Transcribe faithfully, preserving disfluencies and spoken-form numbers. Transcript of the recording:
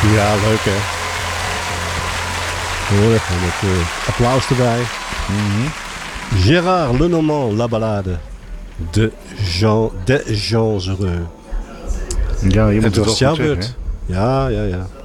Ja, leuk hè. Hoor, en met uh, applaus erbij. Mm-hmm. Gérard Lenormand, La Ballade. De Jean, de Jean Heureux. Ja, je moet het het was wel jouw goed beurt. zeggen, Ja, ja, ja.